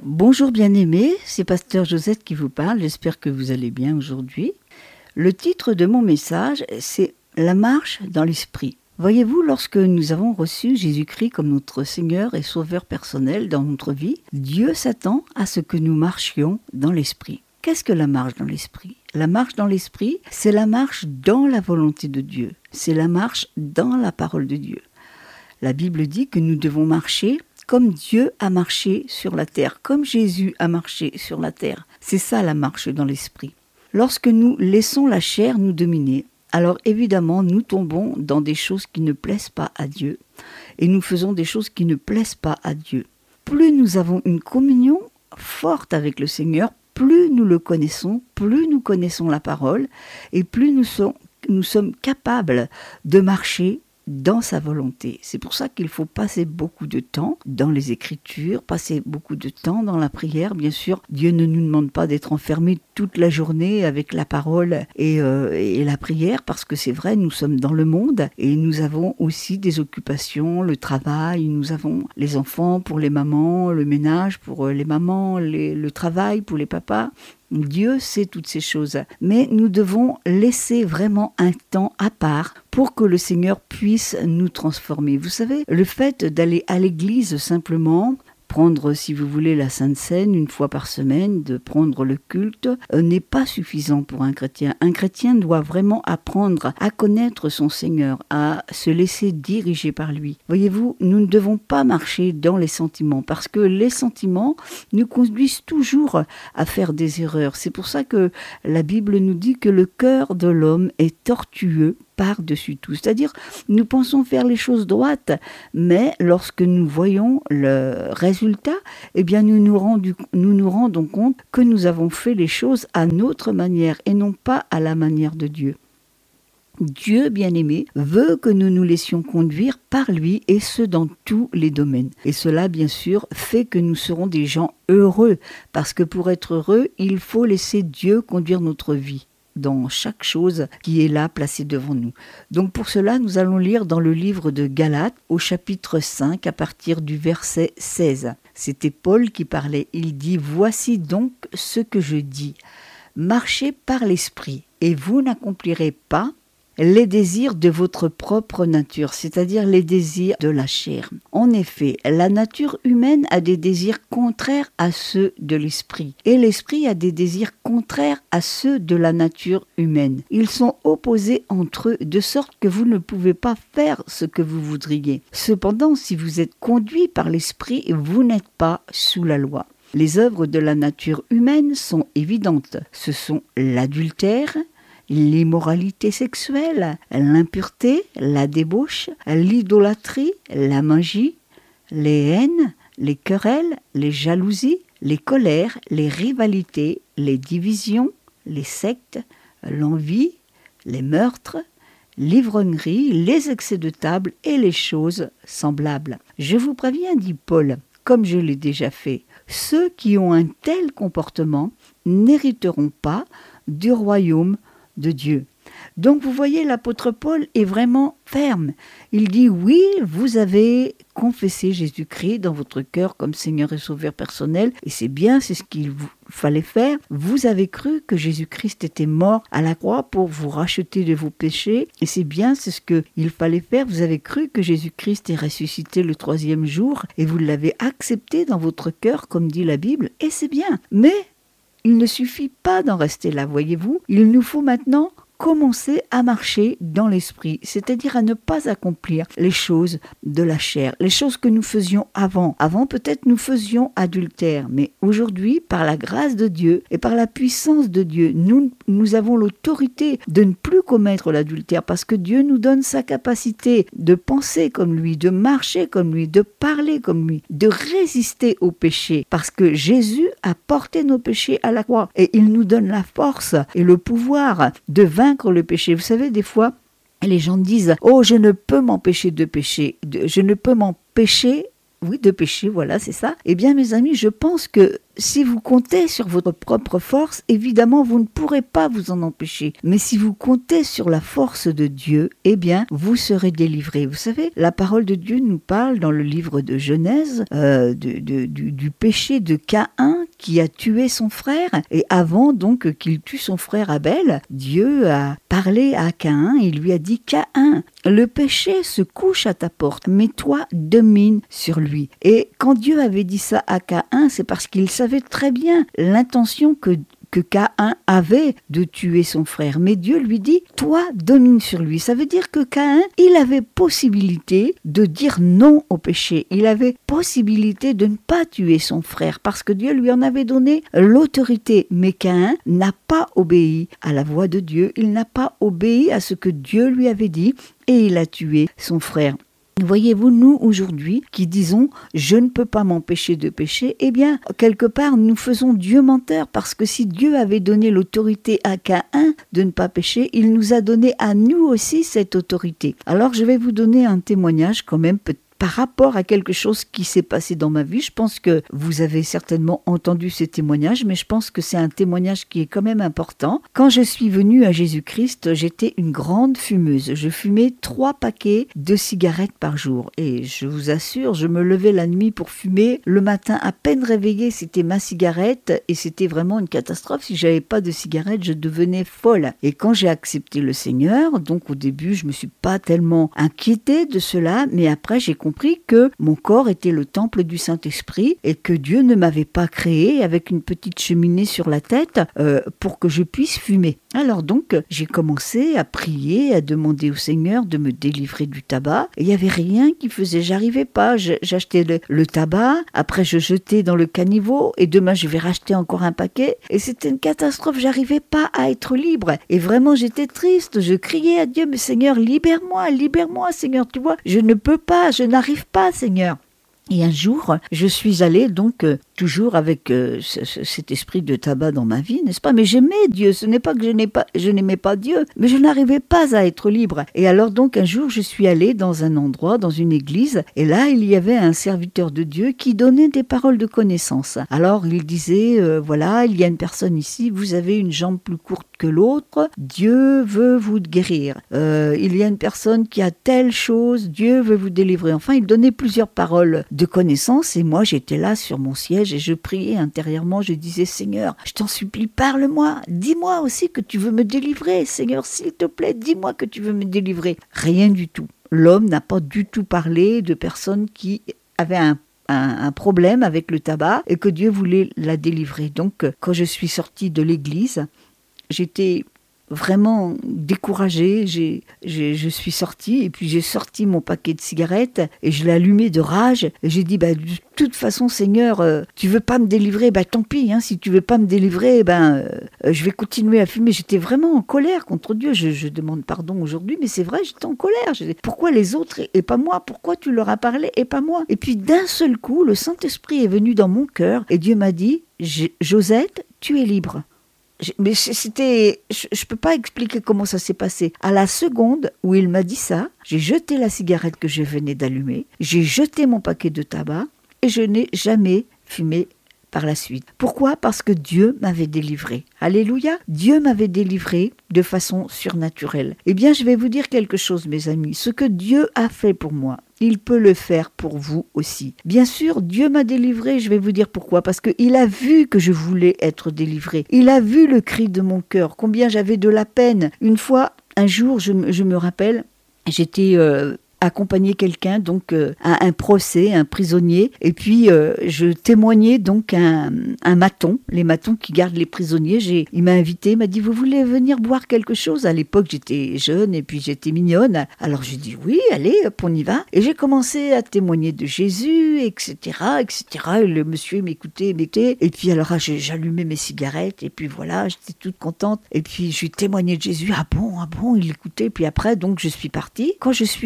Bonjour bien-aimés, c'est Pasteur Josette qui vous parle, j'espère que vous allez bien aujourd'hui. Le titre de mon message, c'est « La marche dans l'esprit ». Voyez-vous, lorsque nous avons reçu Jésus-Christ comme notre Seigneur et Sauveur personnel dans notre vie, Dieu s'attend à ce que nous marchions dans l'esprit. Qu'est-ce que la marche dans l'esprit ? La marche dans l'esprit, c'est la marche dans la volonté de Dieu, c'est la marche dans la parole de Dieu. La Bible dit que nous devons marcher comme Dieu a marché sur la terre, comme Jésus a marché sur la terre. C'est ça la marche dans l'esprit. Lorsque nous laissons la chair nous dominer, alors évidemment nous tombons dans des choses qui ne plaisent pas à Dieu et nous faisons des choses qui ne plaisent pas à Dieu. Plus nous avons une communion forte avec le Seigneur, plus nous le connaissons, plus nous connaissons la parole et plus nous sommes capables de marcher dans sa volonté. C'est pour ça qu'il faut passer beaucoup de temps dans les Écritures, passer beaucoup de temps dans la prière. Bien sûr, Dieu ne nous demande pas d'être enfermés toute la journée avec la parole et la prière, parce que c'est vrai, nous sommes dans le monde et nous avons aussi des occupations, le travail, nous avons les enfants pour les mamans, le ménage pour les mamans, le travail pour les papas. Dieu sait toutes ces choses, mais nous devons laisser vraiment un temps à part pour que le Seigneur puisse nous transformer. Vous savez, le fait d'aller à l'église simplement, prendre, si vous voulez, la Sainte Seine une fois par semaine, de prendre le culte, n'est pas suffisant pour un chrétien. Un chrétien doit vraiment apprendre à connaître son Seigneur, à se laisser diriger par lui. Voyez-vous, nous ne devons pas marcher dans les sentiments, parce que les sentiments nous conduisent toujours à faire des erreurs. C'est pour ça que la Bible nous dit que le cœur de l'homme est tortueux par-dessus tout. C'est-à-dire, nous pensons faire les choses droites, mais lorsque nous voyons le résultat, eh bien, nous nous rendons compte que nous avons fait les choses à notre manière et non pas à la manière de Dieu. Dieu, bien-aimé, veut que nous nous laissions conduire par lui et ce dans tous les domaines. Et cela, bien sûr, fait que nous serons des gens heureux, parce que pour être heureux, il faut laisser Dieu conduire notre vie dans chaque chose qui est là placée devant nous. Donc pour cela, nous allons lire dans le livre de Galates au chapitre 5 à partir du verset 16. C'était Paul qui parlait. Il dit « Voici donc ce que je dis. Marchez par l'esprit et vous n'accomplirez pas les désirs de votre propre nature, c'est-à-dire les désirs de la chair. En effet, la nature humaine a des désirs contraires à ceux de l'esprit, et l'esprit a des désirs contraires à ceux de la nature humaine. Ils sont opposés entre eux, de sorte que vous ne pouvez pas faire ce que vous voudriez. Cependant, si vous êtes conduit par l'esprit, vous n'êtes pas sous la loi. Les œuvres de la nature humaine sont évidentes. Ce sont l'adultère, l'immoralité sexuelle, l'impureté, la débauche, l'idolâtrie, la magie, les haines, les querelles, les jalousies, les colères, les rivalités, les divisions, les sectes, l'envie, les meurtres, l'ivrognerie, les excès de table et les choses semblables. Je vous préviens, dit Paul, comme je l'ai déjà fait, ceux qui ont un tel comportement n'hériteront pas du royaume de Dieu. Donc vous voyez, l'apôtre Paul est vraiment ferme. Il dit oui, vous avez confessé Jésus-Christ dans votre cœur comme Seigneur et Sauveur personnel, et c'est bien, c'est ce qu'il vous fallait faire. Vous avez cru que Jésus-Christ était mort à la croix pour vous racheter de vos péchés, et c'est bien, c'est ce qu'il fallait faire. Vous avez cru que Jésus-Christ est ressuscité le 3e jour, et vous l'avez accepté dans votre cœur, comme dit la Bible, et c'est bien. Mais il ne suffit pas d'en rester là, voyez-vous. Il nous faut maintenant commencer à marcher dans l'esprit, c'est-à-dire à ne pas accomplir les choses de la chair, les choses que nous faisions avant. Avant, peut-être, nous faisions adultère, mais aujourd'hui, par la grâce de Dieu et par la puissance de Dieu, nous avons l'autorité de ne plus commettre l'adultère, parce que Dieu nous donne sa capacité de penser comme lui, de marcher comme lui, de parler comme lui, de résister au péché, parce que Jésus a porté nos péchés à la croix et il nous donne la force et le pouvoir de vaincre le péché. Vous savez, des fois, les gens disent « Oh, je ne peux m'empêcher de pécher. Je ne peux m'empêcher Oui, de péché, voilà, c'est ça. Eh bien, mes amis, je pense que si vous comptez sur votre propre force, évidemment, vous ne pourrez pas vous en empêcher. Mais si vous comptez sur la force de Dieu, eh bien, vous serez délivrés. Vous savez, la parole de Dieu nous parle dans le livre de Genèse du péché de Caïn qui a tué son frère. Et avant donc qu'il tue son frère Abel, Dieu a parlé à Caïn et lui a dit: Caïn, le péché se couche à ta porte, mais toi domine sur lui. Et quand Dieu avait dit ça à Caïn, c'est parce qu'il savait très bien l'intention que Caïn avait de tuer son frère. Mais Dieu lui dit: toi, domine sur lui. Ça veut dire que Caïn, il avait possibilité de dire non au péché. Il avait possibilité de ne pas tuer son frère parce que Dieu lui en avait donné l'autorité. Mais Caïn n'a pas obéi à la voix de Dieu. Il n'a pas obéi à ce que Dieu lui avait dit et il a tué son frère. Voyez-vous, nous aujourd'hui qui disons « je ne peux pas m'empêcher de pécher », eh bien, quelque part, nous faisons Dieu menteur parce que si Dieu avait donné l'autorité à Caïn de ne pas pécher, il nous a donné à nous aussi cette autorité. Alors, je vais vous donner un témoignage quand même par rapport à quelque chose qui s'est passé dans ma vie. Je pense que vous avez certainement entendu ces témoignages, mais je pense que c'est un témoignage qui est quand même important. Quand je suis venue à Jésus-Christ, j'étais une grande fumeuse. Je fumais 3 paquets de cigarettes par jour. Et je vous assure, je me levais la nuit pour fumer. Le matin, à peine réveillée, c'était ma cigarette et c'était vraiment une catastrophe. Si j'avais pas de cigarette, je devenais folle. Et quand j'ai accepté le Seigneur, donc au début, je me suis pas tellement inquiétée de cela, mais après, j'ai compris que mon corps était le temple du Saint-Esprit et que Dieu ne m'avait pas créé avec une petite cheminée sur la tête pour que je puisse fumer. Alors donc, j'ai commencé à prier, à demander au Seigneur de me délivrer du tabac. Il n'y avait rien qui faisait, j'arrivais pas. J'achetais le tabac, après je jetais dans le caniveau et demain je vais racheter encore un paquet. Et c'était une catastrophe, j'arrivais pas à être libre. Et vraiment, j'étais triste, je criais à Dieu: mais Seigneur, libère-moi Seigneur, tu vois, je ne peux pas, je n'arrive pas Seigneur. Et un jour, je suis allée donc toujours avec cet esprit de tabac dans ma vie, n'est-ce pas? Mais j'aimais Dieu, ce n'est pas que je n'aimais pas Dieu, mais je n'arrivais pas à être libre. Et alors donc un jour, je suis allée dans un endroit, dans une église, et là il y avait un serviteur de Dieu qui donnait des paroles de connaissance. Alors il disait, voilà, il y a une personne ici, vous avez une jambe plus courte que l'autre, Dieu veut vous guérir. Il y a une personne qui a telle chose, Dieu veut vous délivrer. Enfin, il donnait plusieurs paroles de connaissance et moi j'étais là sur mon siège et je priais intérieurement, je disais: Seigneur, je t'en supplie, parle-moi, dis-moi aussi que tu veux me délivrer, Seigneur, s'il te plaît, dis-moi que tu veux me délivrer. Rien du tout. L'homme n'a pas du tout parlé de personnes qui avaient un problème avec le tabac et que Dieu voulait la délivrer. Donc quand je suis sortie de l'église, j'étais vraiment découragée, je suis sortie et puis j'ai sorti mon paquet de cigarettes et je l'ai allumé de rage et j'ai dit: de toute façon Seigneur, tu veux pas me délivrer, tant pis, si tu veux pas me délivrer, je vais continuer à fumer. J'étais vraiment en colère contre Dieu, je demande pardon aujourd'hui, mais c'est vrai, j'étais en colère. Pourquoi les autres et pas moi? Pourquoi tu leur as parlé et pas moi? Et puis d'un seul coup, le Saint-Esprit est venu dans mon cœur et Dieu m'a dit: Josette, tu es libre. Mais c'était, je peux pas expliquer comment ça s'est passé. À la seconde où il m'a dit ça, j'ai jeté la cigarette que je venais d'allumer, j'ai jeté mon paquet de tabac et je n'ai jamais fumé par la suite. Pourquoi? Parce que Dieu m'avait délivré. Alléluia! Dieu m'avait délivré de façon surnaturelle. Eh bien, je vais vous dire quelque chose, mes amis. Ce que Dieu a fait pour moi, il peut le faire pour vous aussi. Bien sûr, Dieu m'a délivré, je vais vous dire pourquoi. Parce qu'il a vu que je voulais être délivré. Il a vu le cri de mon cœur, combien j'avais de la peine. Une fois, un jour, je me rappelle, j'étais accompagner quelqu'un donc à un procès, un prisonnier, et puis je témoignais donc un maton, les matons qui gardent les prisonniers. Il m'a invité, il m'a dit: vous voulez venir boire quelque chose? À l'époque j'étais jeune et puis j'étais mignonne, alors j'ai dit oui, allez hop, on y va, et j'ai commencé à témoigner de Jésus, etc. Et le monsieur m'écoutait, et puis alors j'allumais mes cigarettes et puis voilà, j'étais toute contente, et puis je lui témoignais de Jésus. Ah bon, il écoutait, puis après donc je suis partie. Quand je suis partie,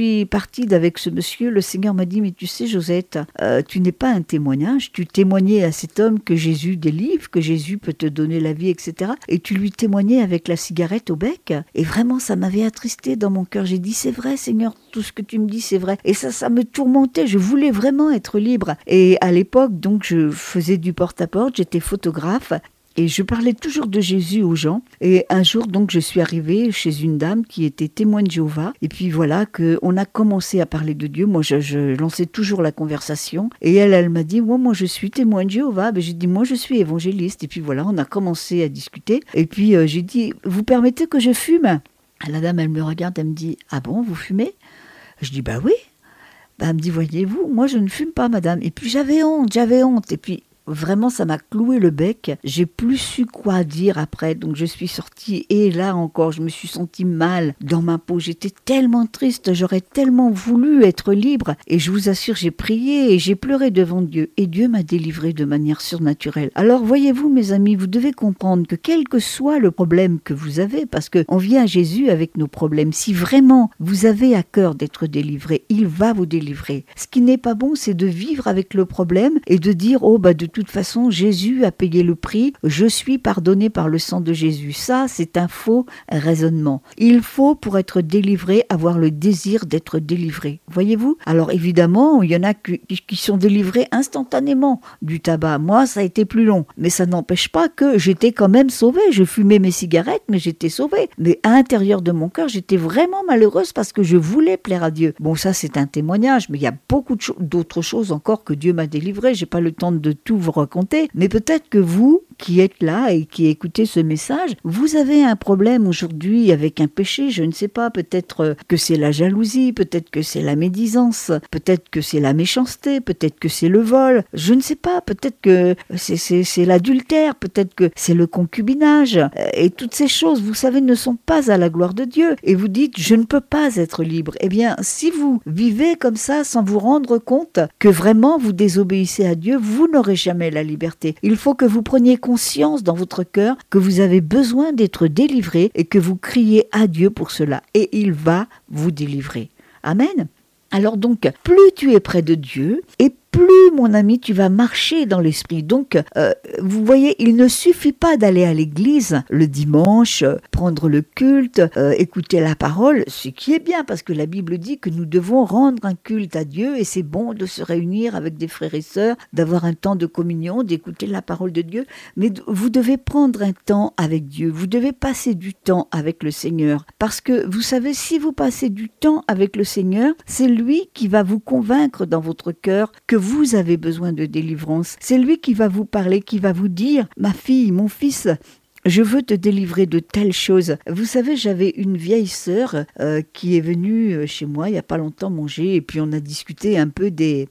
partie d'avec ce monsieur, le Seigneur m'a dit, mais tu sais Josette, tu n'es pas un témoignage, tu témoignais à cet homme que Jésus délivre, que Jésus peut te donner la vie, etc. Et tu lui témoignais avec la cigarette au bec. Et vraiment, ça m'avait attristé dans mon cœur. J'ai dit, c'est vrai Seigneur, tout ce que tu me dis, c'est vrai. Et ça me tourmentait, je voulais vraiment être libre. Et à l'époque, donc, je faisais du porte-à-porte, j'étais photographe. Et je parlais toujours de Jésus aux gens. Et un jour, donc, je suis arrivée chez une dame qui était témoin de Jéhovah. Et puis voilà, qu'on a commencé à parler de Dieu. Moi, je lançais toujours la conversation. Et elle m'a dit, moi, je suis témoin de Jéhovah. Ben, j'ai dit, moi, je suis évangéliste. Et puis voilà, on a commencé à discuter. Et puis, j'ai dit, vous permettez que je fume ? La dame, elle me regarde, elle me dit, ah bon, vous fumez ? Je dis, bah oui. Ben, elle me dit, voyez-vous, moi, je ne fume pas, madame. Et puis, j'avais honte. Et puis, vraiment, ça m'a cloué le bec. J'ai plus su quoi dire après. Donc, je suis sortie et là encore, je me suis sentie mal dans ma peau. J'étais tellement triste. J'aurais tellement voulu être libre. Et je vous assure, j'ai prié et j'ai pleuré devant Dieu. Et Dieu m'a délivrée de manière surnaturelle. Alors, voyez-vous, mes amis, vous devez comprendre que quel que soit le problème que vous avez, parce qu'on vient à Jésus avec nos problèmes, si vraiment vous avez à cœur d'être délivré, il va vous délivrer. Ce qui n'est pas bon, c'est de vivre avec le problème et de dire, oh, de toute façon, Jésus a payé le prix, je suis pardonné par le sang de Jésus. Ça, c'est un faux raisonnement. Il faut, pour être délivré, avoir le désir d'être délivré. Voyez-vous ? Alors évidemment, il y en a qui sont délivrés instantanément du tabac. Moi, ça a été plus long. Mais ça n'empêche pas que j'étais quand même sauvée. Je fumais mes cigarettes, mais j'étais sauvée. Mais à l'intérieur de mon cœur, j'étais vraiment malheureuse parce que je voulais plaire à Dieu. Bon, ça, c'est un témoignage, mais il y a beaucoup d'autres choses encore que Dieu m'a délivré. J'ai pas le temps de tout vous raconter, mais peut-être que vous qui êtes là et qui écoutez ce message, vous avez un problème aujourd'hui avec un péché, je ne sais pas, peut-être que c'est la jalousie, peut-être que c'est la médisance, peut-être que c'est la méchanceté, peut-être que c'est le vol, je ne sais pas, peut-être que c'est l'adultère, peut-être que c'est le concubinage, et toutes ces choses, vous savez, ne sont pas à la gloire de Dieu, et vous dites, je ne peux pas être libre. Eh bien, si vous vivez comme ça sans vous rendre compte que vraiment vous désobéissez à Dieu, vous n'aurez jamais la liberté. Il faut que vous preniez conscience dans votre cœur que vous avez besoin d'être délivré et que vous criez à Dieu pour cela. Et il va vous délivrer. Amen. Alors donc, plus tu es près de Dieu et plus, mon ami, tu vas marcher dans l'esprit. Donc, vous voyez, il ne suffit pas d'aller à l'église le dimanche, prendre le culte, écouter la parole, ce qui est bien, parce que la Bible dit que nous devons rendre un culte à Dieu, et c'est bon de se réunir avec des frères et sœurs, d'avoir un temps de communion, d'écouter la parole de Dieu, mais vous devez prendre un temps avec Dieu, vous devez passer du temps avec le Seigneur, parce que, vous savez, si vous passez du temps avec le Seigneur, c'est lui qui va vous convaincre dans votre cœur que vous avez besoin de délivrance. C'est lui qui va vous parler, qui va vous dire, ma fille, mon fils, je veux te délivrer de telles choses. Vous savez, j'avais une vieille sœur qui est venue chez moi il n'y a pas longtemps manger, et puis on a discuté un peu des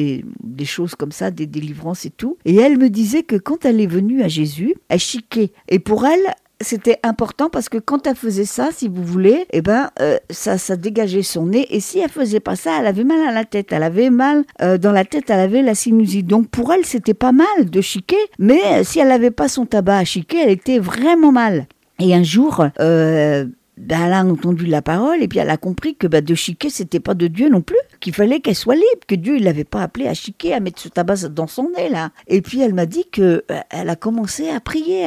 choses comme ça, des délivrances et tout. Et elle me disait que quand elle est venue à Jésus, elle chiquait. Et pour elle, c'était important parce que quand elle faisait ça, si vous voulez, ça dégageait son nez. Et si elle faisait pas ça, elle avait mal à la tête. Elle avait mal dans la tête, elle avait la sinusite. Donc pour elle, c'était pas mal de chiquer. Mais si elle n'avait pas son tabac à chiquer, elle était vraiment mal. Et un jour, elle a entendu la parole et puis elle a compris que de chiquer, c'était pas de Dieu non plus, qu'il fallait qu'elle soit libre, que Dieu il l'avait pas appelée à chiquer, à mettre ce tabac dans son nez là. Et puis elle m'a dit que elle a commencé à prier,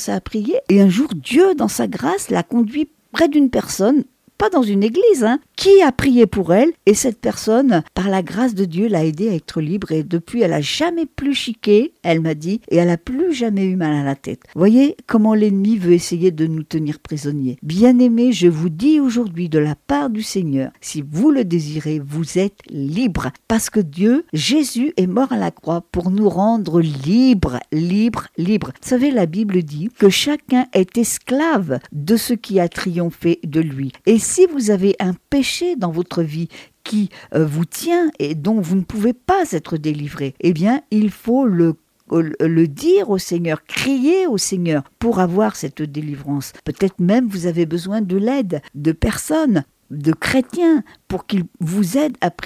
et un jour Dieu dans sa grâce l'a conduit près d'une personne, pas dans une église, qui a prié pour elle, et cette personne, par la grâce de Dieu, l'a aidée à être libre, et depuis, elle a jamais plus chiqué, elle m'a dit, et elle a plus jamais eu mal à la tête. Voyez comment l'ennemi veut essayer de nous tenir prisonniers. Bien-aimés, je vous dis aujourd'hui de la part du Seigneur, si vous le désirez, vous êtes libres, parce que Dieu, Jésus est mort à la croix pour nous rendre libres. Vous savez, la Bible dit que chacun est esclave de ce qui a triomphé de lui. Et si vous avez un péché dans votre vie qui vous tient et dont vous ne pouvez pas être délivré, eh bien, il faut le dire au Seigneur, crier au Seigneur pour avoir cette délivrance. Peut-être même vous avez besoin de l'aide de personnes, de chrétiens, pour qu'ils vous aident à prier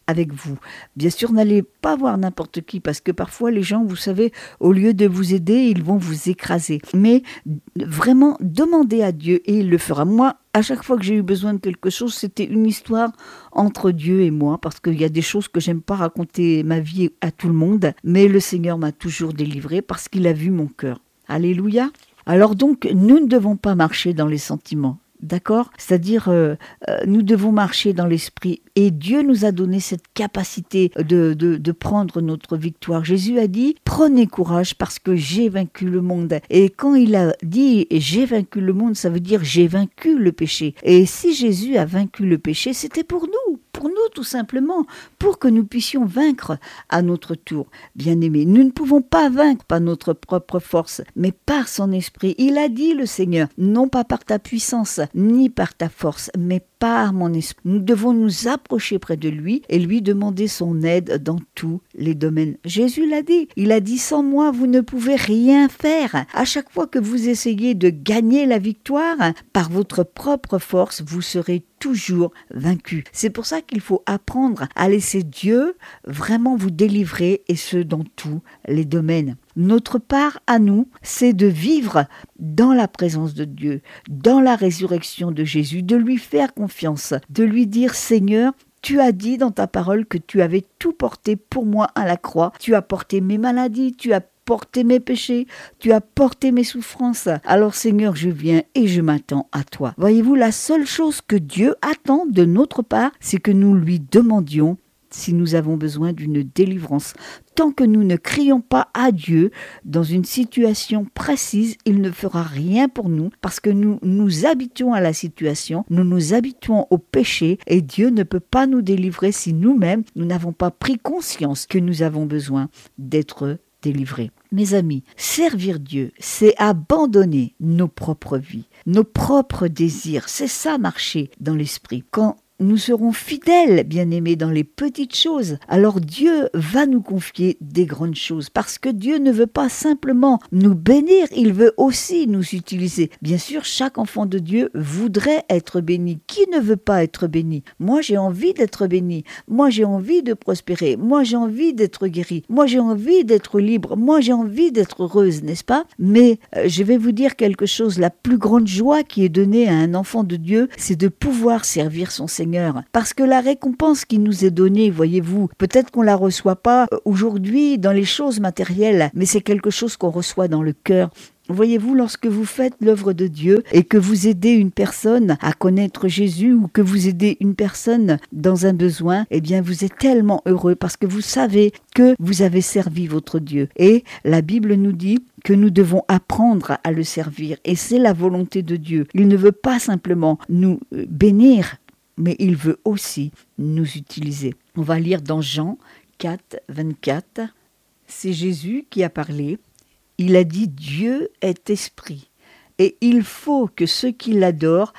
avec vous. Bien sûr, n'allez pas voir n'importe qui, parce que parfois les gens, vous savez, au lieu de vous aider, ils vont vous écraser. Mais vraiment, demandez à Dieu et il le fera. Moi, à chaque fois que j'ai eu besoin de quelque chose, c'était une histoire entre Dieu et moi, parce qu'il y a des choses que j'aime pas raconter ma vie à tout le monde, mais le Seigneur m'a toujours délivré parce qu'il a vu mon cœur. Alléluia. Alors donc, nous ne devons pas marcher dans les sentiments. D'accord ? C'est-à-dire, nous devons marcher dans l'esprit. Et Dieu nous a donné cette capacité de prendre notre victoire. Jésus a dit, prenez courage parce que j'ai vaincu le monde. Et quand il a dit, j'ai vaincu le monde, ça veut dire j'ai vaincu le péché. Et si Jésus a vaincu le péché, c'était pour nous tout simplement, pour que nous puissions vaincre à notre tour. Bien-aimés, nous ne pouvons pas vaincre par notre propre force, mais par son esprit. Il a dit, le Seigneur, non pas par ta puissance, ni par ta force, mais par mon esprit. Nous devons nous approcher près de lui et lui demander son aide dans tous les domaines. Jésus l'a dit. Il a dit, sans moi, vous ne pouvez rien faire. À chaque fois que vous essayez de gagner la victoire, par votre propre force, vous serez toujours vaincu. C'est pour ça qu'il faut apprendre à laisser Dieu vraiment vous délivrer, et ce dans tous les domaines. Notre part à nous, c'est de vivre dans la présence de Dieu, dans la résurrection de Jésus, de lui faire confiance, de lui dire, Seigneur, tu as dit dans ta parole que tu avais tout porté pour moi à la croix. Tu as porté mes maladies, tu as porté mes péchés, tu as porté mes souffrances. Alors Seigneur, je viens et je m'attends à toi. Voyez-vous, la seule chose que Dieu attend de notre part, c'est que nous lui demandions si nous avons besoin d'une délivrance. Tant que nous ne crions pas à Dieu dans une situation précise, il ne fera rien pour nous parce que nous nous habituons à la situation, nous nous habituons au péché et Dieu ne peut pas nous délivrer si nous-mêmes, nous n'avons pas pris conscience que nous avons besoin d'être délivrés. Mes amis, servir Dieu, c'est abandonner nos propres vies, nos propres désirs. C'est ça, marcher dans l'esprit. Quand nous serons fidèles, bien-aimés, dans les petites choses, alors Dieu va nous confier des grandes choses, parce que Dieu ne veut pas simplement nous bénir, il veut aussi nous utiliser. Bien sûr, chaque enfant de Dieu voudrait être béni. Qui ne veut pas être béni ? Moi, j'ai envie d'être béni. Moi, j'ai envie de prospérer. Moi, j'ai envie d'être guéri. Moi, j'ai envie d'être libre. Moi, j'ai envie d'être heureuse, n'est-ce pas ? Mais je vais vous dire quelque chose, la plus grande joie qui est donnée à un enfant de Dieu, c'est de pouvoir servir son Seigneur. Parce que la récompense qui nous est donnée, voyez-vous, peut-être qu'on ne la reçoit pas aujourd'hui dans les choses matérielles, mais c'est quelque chose qu'on reçoit dans le cœur. Voyez-vous, lorsque vous faites l'œuvre de Dieu et que vous aidez une personne à connaître Jésus ou que vous aidez une personne dans un besoin, eh bien vous êtes tellement heureux parce que vous savez que vous avez servi votre Dieu. Et la Bible nous dit que nous devons apprendre à le servir et c'est la volonté de Dieu. Il ne veut pas simplement nous bénir, mais il veut aussi nous utiliser. On va lire dans Jean 4, 24. C'est Jésus qui a parlé. Il a dit « Dieu est esprit, et il faut que ceux qui l'adorent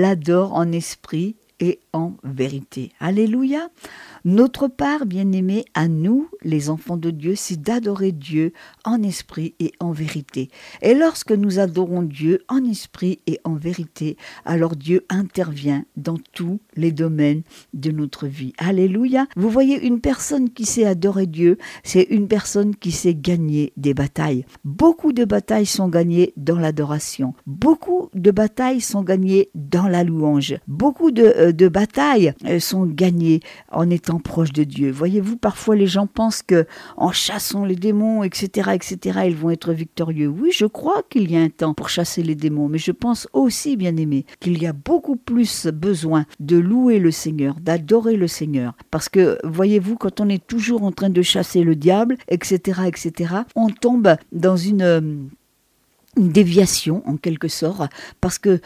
en esprit et en vérité. » Alléluia. Notre part, bien-aimés, à nous, les enfants de Dieu, c'est d'adorer Dieu en esprit et en vérité. Et lorsque nous adorons Dieu en esprit et en vérité, alors Dieu intervient dans tous les domaines de notre vie. Alléluia. Vous voyez, une personne qui sait adorer Dieu, c'est une personne qui sait gagner des batailles. Beaucoup de batailles sont gagnées dans l'adoration. Beaucoup de batailles sont gagnées dans la louange. Beaucoup de batailles sont gagnées en étant proche de Dieu. Voyez-vous, parfois les gens pensent que en chassant les démons, etc., ils vont être victorieux. Oui, je crois qu'il y a un temps pour chasser les démons, mais je pense aussi, bien-aimés, qu'il y a beaucoup plus besoin de louer le Seigneur, d'adorer le Seigneur. Parce que, voyez-vous, quand on est toujours en train de chasser le diable, etc., on tombe dans une déviation en quelque sorte parce que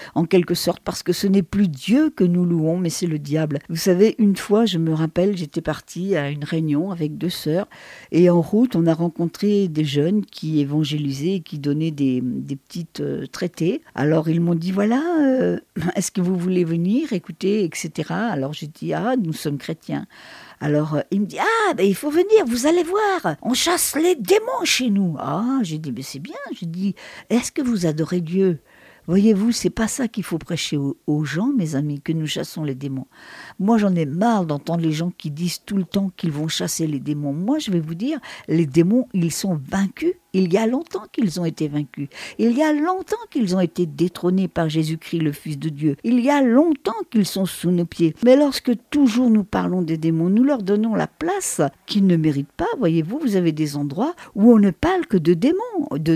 ce n'est plus Dieu que nous louons mais c'est le diable. Vous savez, une fois je me rappelle, j'étais partie à une réunion avec 2 sœurs et en route on a rencontré des jeunes qui évangélisaient et qui donnaient des petites traités. Alors ils m'ont dit voilà, est-ce que vous voulez venir écouter, etc. Alors j'ai dit nous sommes chrétiens. Alors, il me dit, il faut venir, vous allez voir, on chasse les démons chez nous. J'ai dit, mais c'est bien. J'ai dit, est-ce que vous adorez Dieu ? Voyez-vous, c'est pas ça qu'il faut prêcher aux gens, mes amis, que nous chassons les démons. Moi, j'en ai marre d'entendre les gens qui disent tout le temps qu'ils vont chasser les démons. Moi, je vais vous dire, les démons, ils sont vaincus. Il y a longtemps qu'ils ont été vaincus. Il y a longtemps qu'ils ont été détrônés par Jésus-Christ, le Fils de Dieu. Il y a longtemps qu'ils sont sous nos pieds. Mais lorsque toujours nous parlons des démons, nous leur donnons la place qu'ils ne méritent pas. Voyez-vous, vous avez des endroits où on ne parle que de démons, de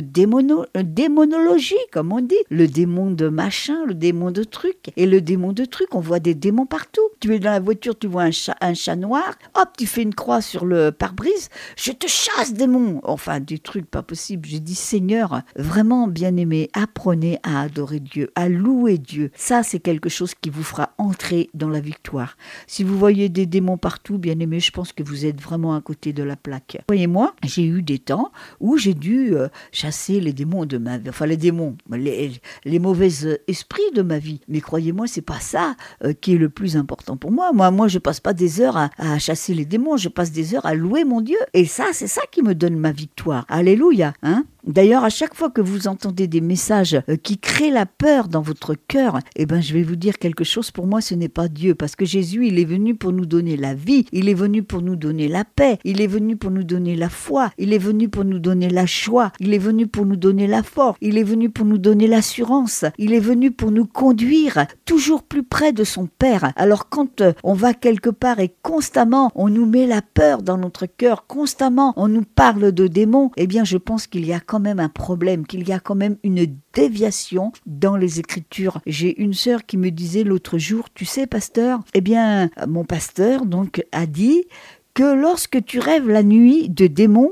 démonologie, comme on dit. Le démon de machin, le démon de truc. Et le démon de truc, on voit des démons partout. Tu es dans la voiture, tu vois un chat noir, hop, tu fais une croix sur le pare-brise, je te chasse, démon. Enfin, des trucs pas possibles. J'ai dit, Seigneur, vraiment bien-aimé, apprenez à adorer Dieu, à louer Dieu. Ça, c'est quelque chose qui vous fera entrer dans la victoire. Si vous voyez des démons partout, bien-aimé, je pense que vous êtes vraiment à côté de la plaque. Voyez-moi, j'ai eu des temps où j'ai dû chasser les démons de ma vie, enfin les démons, les mauvais esprits de ma vie. Mais croyez-moi, c'est pas ça qui est le plus important pour moi. Moi, je passe pas des heures à chasser les démons, je passe des heures à louer mon Dieu. Et ça, c'est ça qui me donne ma victoire. Alléluia, hein? D'ailleurs, à chaque fois que vous entendez des messages qui créent la peur dans votre cœur, je vais vous dire quelque chose, pour moi, ce n'est pas Dieu. Parce que Jésus, il est venu pour nous donner la vie, il est venu pour nous donner la paix, il est venu pour nous donner la foi, il est venu pour nous donner la joie, il est venu pour nous donner la force, il est venu pour nous donner l'assurance, il est venu pour nous conduire toujours plus près de son Père. Alors quand on va quelque part et constamment on nous met la peur dans notre cœur, constamment on nous parle de démons, je pense qu'il y a quand même un problème, qu'il y a quand même une déviation dans les Écritures. J'ai une sœur qui me disait l'autre jour, tu sais pasteur, mon pasteur donc a dit que lorsque tu rêves la nuit de démons,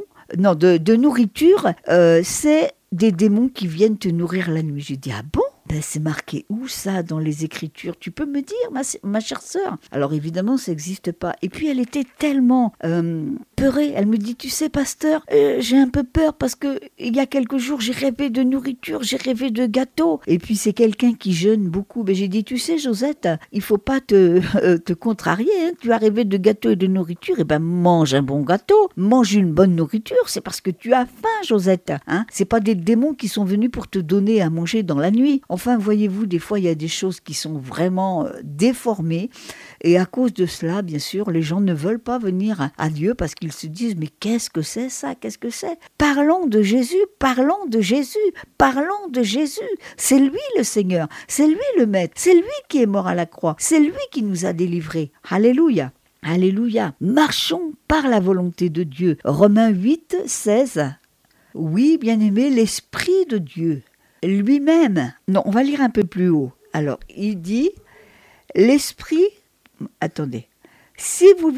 de nourriture, c'est des démons qui viennent te nourrir la nuit. J'ai dit, ah bon? C'est marqué où ça dans les Écritures? Tu peux me dire, ma chère sœur? Alors évidemment, ça n'existe pas. Et puis elle était tellement peurée. Elle me dit, tu sais, pasteur, j'ai un peu peur parce que il y a quelques jours, j'ai rêvé de nourriture, j'ai rêvé de gâteaux. Et puis c'est quelqu'un qui jeûne beaucoup. J'ai dit, tu sais, Josette, il faut pas te contrarier. Hein. Tu as rêvé de gâteaux et de nourriture. Mange un bon gâteau, mange une bonne nourriture. C'est parce que tu as faim, Josette. Hein. C'est pas des démons qui sont venus pour te donner à manger dans la nuit. Enfin, voyez-vous, des fois, il y a des choses qui sont vraiment déformées. Et à cause de cela, bien sûr, les gens ne veulent pas venir à Dieu parce qu'ils se disent, mais qu'est-ce que c'est ça? Qu'est-ce que c'est? Parlons de Jésus, parlons de Jésus, parlons de Jésus. C'est lui le Seigneur, c'est lui le Maître, c'est lui qui est mort à la croix, c'est lui qui nous a délivrés. Alléluia. Alléluia. Marchons par la volonté de Dieu. Romains 8, 16. Oui, bien-aimé, l'Esprit de Dieu lui-même. Non, on va lire un peu plus haut. Alors, il dit, l'Esprit... Attendez. Si vous